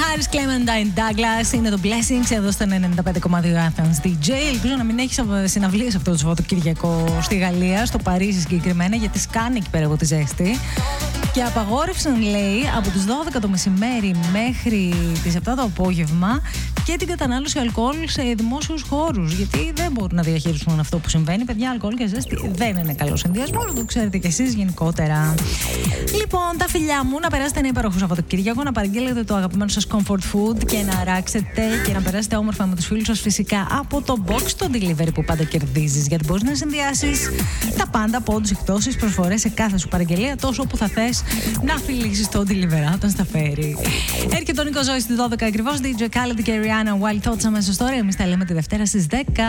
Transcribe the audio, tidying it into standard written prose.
Άρης Clementine Douglas, είναι το Blessings εδώ στο 95,2 Athens DJ. Ελπίζω να μην έχει συναυλίες αυτό το Σαββατοκύριακο στη Γαλλία, στο Παρίσι συγκεκριμένα, γιατί σκάνει εκεί πέρα από τη ζέστη. Και απαγόρευσαν, λέει, από τις 12 το μεσημέρι μέχρι τις 7 το απόγευμα και την κατανάλωση αλκοόλ σε δημόσιους χώρους. Γιατί δεν μπορούν να διαχειριστούν αυτό που συμβαίνει. Παιδιά, αλκοόλ και ζέστη δεν είναι καλό συνδυασμό, το ξέρετε κι εσείς γενικότερα. Λοιπόν, τα φιλιά μου, να περάσετε ένα υπέροχο Σαββατοκύριακο, να παραγγείλετε το αγαπημένο σας comfort food και να αράξετε και να περάσετε όμορφα με τους φίλους σας, φυσικά από το box το delivery που πάντα κερδίζεις. Γιατί μπορείς να συνδυάσεις τα πάντα, πόντους, εκπτώσεις, προσφορές σε κάθε σου παραγγελία, τόσο που θα θες να φιλήσεις το delivery όταν στα φέρει. Έρχεται ο Νίκος Ζώης στις 12 ακριβώς, DJ Khaled και Rihanna Wild Thoughts αμέσως τώρα. Εμείς τα λέμε τη Δευτέρα στις 10.